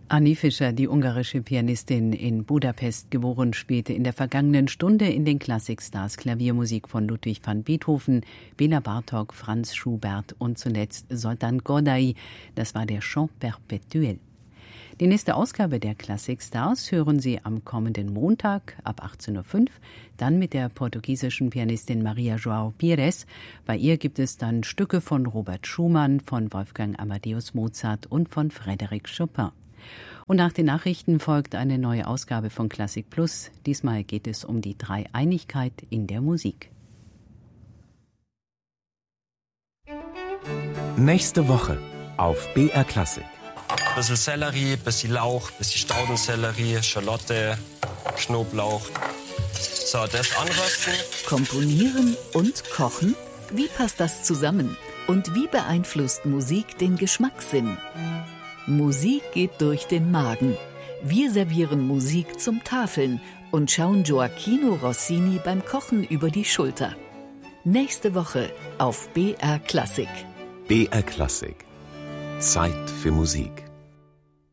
Annie Fischer, die ungarische Pianistin, in Budapest geboren, spielte in der vergangenen Stunde in den Klassikstars Klaviermusik von Ludwig van Beethoven, Béla Bartók, Franz Schubert und zuletzt Zoltán Kodály. Das war der Chant perpétuel. Die nächste Ausgabe der Klassikstars hören Sie am kommenden Montag ab 18:05 Uhr, dann mit der portugiesischen Pianistin Maria João Pires. Bei ihr gibt es dann Stücke von Robert Schumann, von Wolfgang Amadeus Mozart und von Frédéric Chopin. Und nach den Nachrichten folgt eine neue Ausgabe von Klassik Plus. Diesmal geht es um die Dreieinigkeit in der Musik. Nächste Woche auf BR Klassik. Bisschen Sellerie, bisschen Lauch, bisschen Staudensellerie, Schalotte, Knoblauch. So, das anrösten. Komponieren und kochen? Wie passt das zusammen? Und wie beeinflusst Musik den Geschmackssinn? Musik geht durch den Magen. Wir servieren Musik zum Tafeln und schauen Gioacchino Rossini beim Kochen über die Schulter. Nächste Woche auf BR Klassik. BR Klassik. Zeit für Musik.